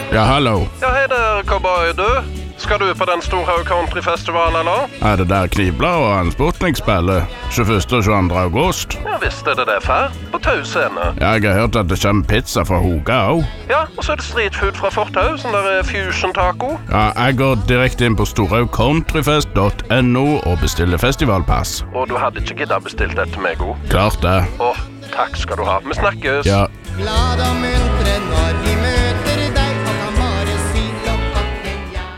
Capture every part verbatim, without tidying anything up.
Ja, hallo. Ja, hei der, cowboy, du. Skal du på den store countryfestivalen, eller? Er det der Knivblad og en Sputnik-spiller tjueførste og tjueandre august? Ja, visst er det det, far. På Tau scene. Ja, jeg har hørt at det kommer pizza fra Hoga også. Ja, og så er det street food fra Fortau, sånn der fusion taco. Ja, jeg går direkte inn på storhaug countryfest punktum no og bestiller festivalpass. Og du hadde ikke giddet bestilt det til meg, god? Klart det. Åh, takk skal du ha. Vi snakkes. Ja. Glad og muntre når vi møter deg, og kan bare si lokk opp en ja.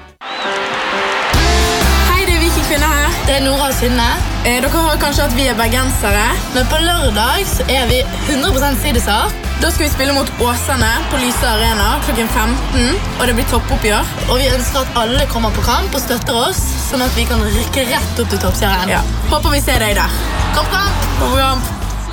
Hei, det er Vikingkvinner her. Det er Nora og Synne. Eh, dere har kanskje at vi er bergensere, men på lørdag så er vi hundre prosent sidesak. Da skal vi spille mot Åsane på Lyse Arena klokken femten, og det blir toppoppgjør. Og vi ønsker at alle kommer på kamp og støtter oss, sånn at vi kan rykke rett opp til toppserien. Ja. Håper vi ser deg der. Kamp, kamp! Kamp, kamp!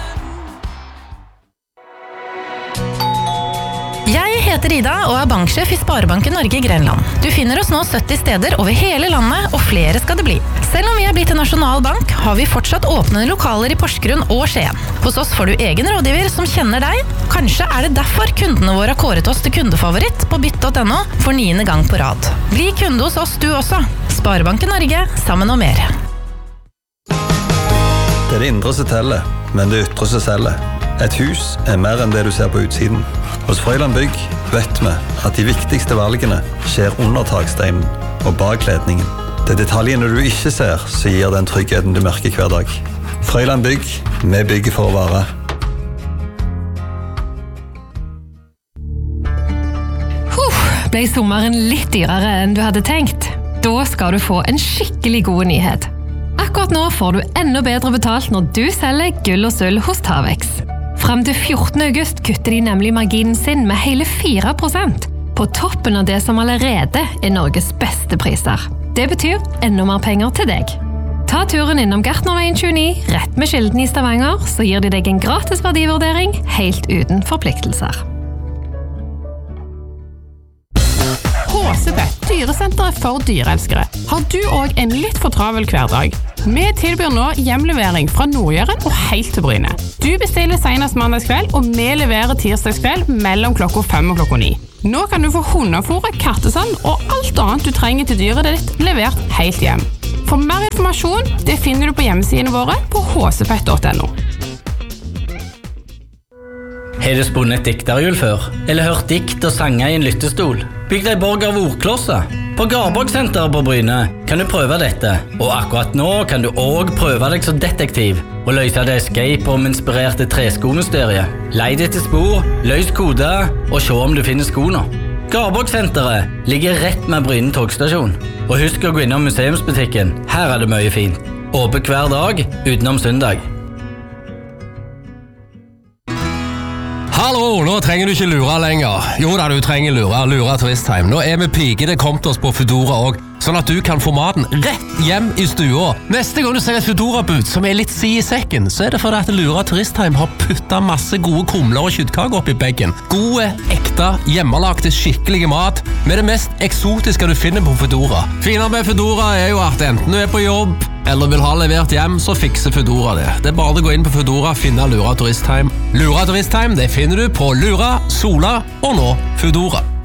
Jeg heter Ida og er banksjef i Sparebanken Norge i Grenland. Du finner oss nå sytti steder over hele landet, og flere skal det bli. Selv om vi er blitt en nasjonal bank, har vi fortsatt åpne lokaler i Porsgrunn og Skien. Hos oss får du egen rådgiver som kjenner deg. Kanskje er det derfor kundene våre har kåret oss til kundefavoritt på bytt punktum no for niende gang på rad. Bli kunde hos oss du også. Sparebanken Norge, sammen og mer. Det er det indre som teller, men det ytre som selger. Et hus er mer enn det du ser på utsiden. Hos Frøyland Bygg vet vi at de viktigste valgene skjer under taksteinen og bak ledningen. Det er detaljene du ikke ser som gir den tryggheten du merker hver dag. Frøyland Bygg, vi bygger for å vare. Huh, ble sommeren litt dyrere enn du hadde tenkt? Da skal du få en skikkelig god nyhet. Akkurat nå får du enda bedre betalt når du selger gull og sølv hos Tavex. Frem til fjortende august kutter de nemlig marginen sin med hele fire prosent, på toppen av det som allerede er Norges beste priser. Det betyr enda mer penger til deg. Ta turen innom Gartnerveien tjueni, rett med Kilden i Stavanger, så gir de deg en gratis verdivurdering, helt uten forpliktelser. Håsebett, dyresenteret for dyreelskere. Har du også en litt for travel hverdag? Vi tilbyr nå hjemlevering fra Nordjøren og helt til Bryne. Du bestiller senest mandagskveld, og vi leverer tirsdagskveld mellom klokka fem og klokka ni. Nå kan du få hundefôr, kattesand og alt annet du trenger til dyret ditt levert helt hjem. For mer informasjon det finner du på hjemmesidene våre på håsepett punktum no. Har du spunnet et dikterhjul før? Eller hørt dikt og sanger i en lyttestol? Bygg deg borg av ordklosser. På Garborgsenteret på Bryne kan du prøve dette. Og akkurat nå kan du også prøve deg som detektiv og løse det escape room-inspirerte treskomysteriet. Leid etter spor, løs kode og se om du finner skoene. Garborgsenteret ligger rett med Bryne togstasjon. Og husk å gå innom museumsbutikken. Her er det mye fint. Åpent hver dag utenom søndag. Hallo, nå trenger du ikke lure lenger. Jo da, du trenger lure, lure turisttime. Nå er vi pigene kommet oss på Foodora også, sånn at du kan få maten rett hjem i stua. Neste gang du ser et Foodora-bud som er litt si i sekken, så er det fordi at Lura Turisttime har puttet masse gode kumler og kjøttkaker opp i beggen. Gode, ekte, hjemmelagte, skikkelige mat med det mest eksotiske du finner på Foodora. Finere med Foodora er jo at enten du er på jobb eller vil ha levert hjem, så fikser Foodora det. Det er bare å gå inn på Foodora og finne Lura Turisttime. Lura Turisttime, det finner du på Lura, Sola og nå Foodora.